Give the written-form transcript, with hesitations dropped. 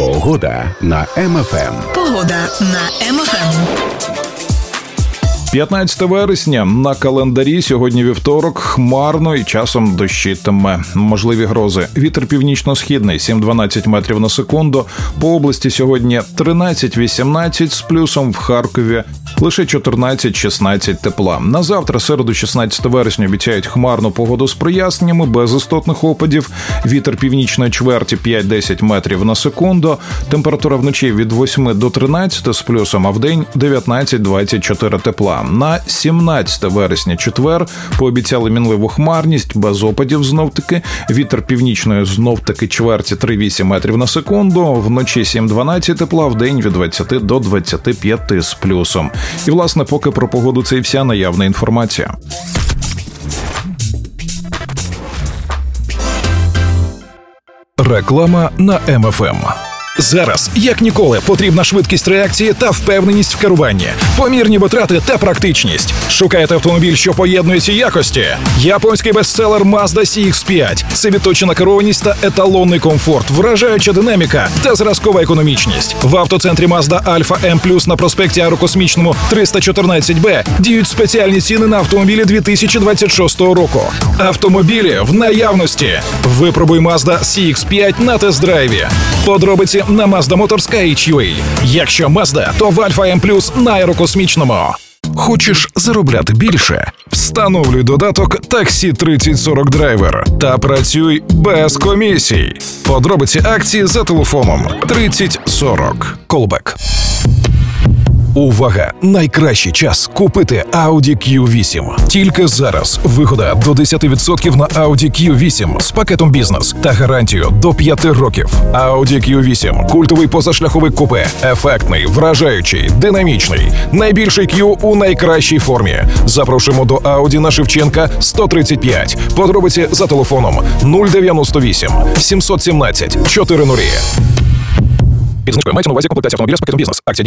Погода на МФМ. Погода на МФМ. 15 вересня на календарі, сьогодні вівторок, хмарно і часом дощитиме. Можливі грози. Вітер північно-східний 7-12 метрів на секунду. По області сьогодні 13-18 з плюсом, в Харкові лише 14-16 тепла. На завтра, середу, 16 вересня, обіцяють хмарну погоду з проясненнями, без істотних опадів. Вітер північної чверті 5-10 метрів на секунду. Температура вночі від 8 до 13 з плюсом, а вдень 19-24 тепла. На 17 вересня, четвер, пообіцяли мінливу хмарність, без опадів знов-таки. Вітер північної знов-таки чверті 3-8 метрів на секунду. Вночі 7-12 тепла, вдень від 20 до 25 з плюсом. І, власне, поки про погоду це і вся наявна інформація. Реклама на МФМ. Зараз, як ніколи, потрібна швидкість реакції та впевненість в керуванні, помірні витрати та практичність. Шукаєте автомобіль, що поєднує ці якості? Японський бестселер Mazda CX-5 – це відточена керованість та еталонний комфорт, вражаюча динаміка та зразкова економічність. В автоцентрі Mazda Alfa M+, на проспекті Аерокосмічному 314Б діють спеціальні ціни на автомобілі 2026 року. Автомобілі в наявності. Випробуй Mazda CX-5 на тест-драйві. Подробиці на MazdaMotors.ua. Якщо Mazda, то в Alfa M+, на Аерокосмічному. Хочеш заробляти більше? Встановлюй додаток Таксі 3040 Driver та працюй без комісій. Подробиці акції за телефоном 3040. Callback. Увага! Найкращий час купити Audi Q8. Тільки зараз вигода до 10% на Audi Q8 з пакетом бізнес та гарантію до 5 років. Audi Q8 – культовий позашляховик купе. Ефектний, вражаючий, динамічний. Найбільший Q у найкращій формі. Запрошуємо до Audi на Шевченка 135. Подробиці за телефоном 098 717 400. Мається на увазі комплектація автомобіля з пакетом бізнес. Акція